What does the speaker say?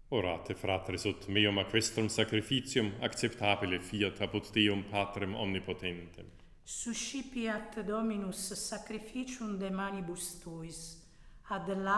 Orate, fratres, ut meum aquestrum sacrificium acceptabile fiat apud Deum Patrem omnipotentem. Suscipiat Dominus sacrificium de manibus tuis, ad